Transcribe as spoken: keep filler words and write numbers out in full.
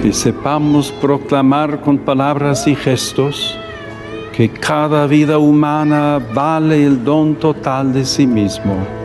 y sepamos proclamar con palabras y gestos que cada vida humana vale el don total de sí mismo.